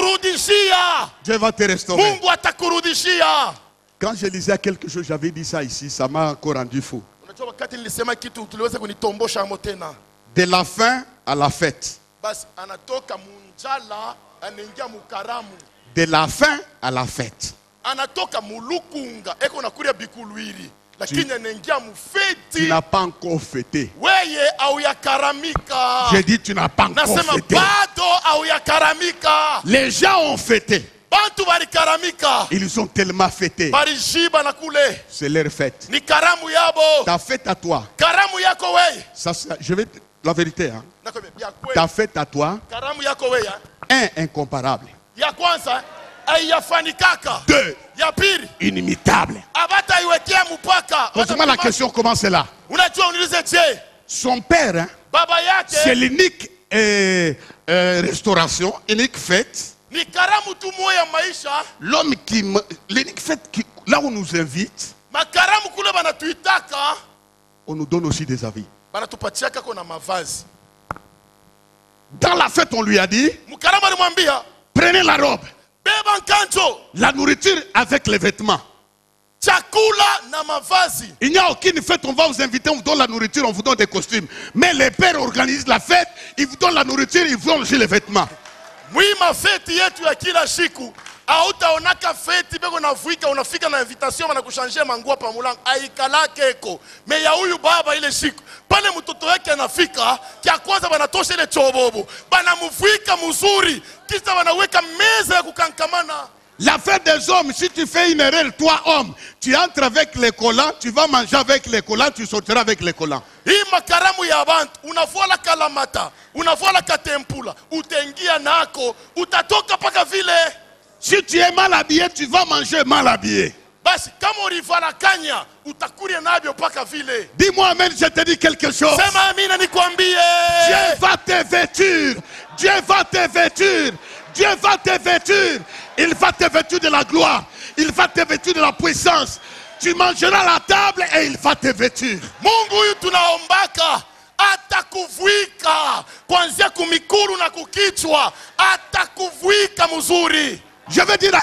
atakurudishia. Dieu va te restaurer. Mungu atakurudishia. Quand je lisais quelque chose, j'avais dit ça ici, ça m'a encore rendu fou. Unajua wakati nilisema kitu tuliweza kunitombosha hapo tena. De la faim à la fête. Basi anatoka munjala anaingia mukaramu. De la faim à la fête. Anatoka mulukunga eko nakuria bikulwiri. Lakini anaingia mufeti. Tu n'as pas encore fêté. Weye au yakaramika. J'ai dit tu n'as pas encore Nasema fêté. bado au yakaramika. Les gens ont fêté. Bantu barikaramika. Ils ont tellement fêté. Barishiba na kule. C'est leur fête. Ni karamu yabo. Ta fête à toi. Karamu yako weye. Ça, je vais la vérité. Hein. Ta Ta fête à toi. karamu yako weye. Incomparable. Ya kwanza ayafanikaka. 2. Ya pili Inimitable. abata iwetia mpaka. Pose-moi la question, comment c'est là? Unajua uniulize je? Son père, hein, Baba yake c'est l'unique restauration, unique fête. ni karamu tu moya maisha. L'homme qui, l'unique fête qui, là où on nous invite, Makaramu kule banatuitaka. on nous donne aussi des avis. Banatupatiaka kona mavazi. Dans la fête, on lui a dit, Mkaramu alimwambia prenez la robe, beba nkanjo, la nourriture avec les vêtements. chakula na mavazi. Il n'y a aucune fête, on va vous inviter, on vous donne la nourriture, on vous donne des costumes. Mais les pères organisent la fête, ils vous donnent la nourriture, ils vous donnent aussi les vêtements. Mwima feti yetu ya kila siku. Hautaonaka feti beko navuika unafika na invitation na kushanje manguo pa mulango. Aikalake eko. Me ya huyu baba ile siku. Pale mtoto wake anafika, kia kwanza banatosha ile chobobo. Banamuvuika mzuri. Kisha wanaweka meza ya kukankamana. La fête des hommes, si tu fais une erreur, toi homme, tu entres avec les collants, tu vas manger avec les collants, tu sortiras avec les collants. Hii makaramu ya bantu, unavuala kalamata, unavuala katempula, utengia nako, utatoka paka vile. Si tu es mal habillé, tu vas manger mal habillé. Basi kama ulivala kanya, utakuria nabyo paka vile. Dis-moi amen, je te dis quelque chose. Sema amina nikwambie. Dieu va te vêtir. Dieu va te vêtir. Dieu va te vêtir. Il va te vêtir de la gloire. Il va te vêtir de la puissance. Tu mangeras à la table et il va te vêtir. Mungu huyu tunaombaka atakuvuika kuanzia kumikuru na kukichwa, atakuvuika mzuri. Je veux dire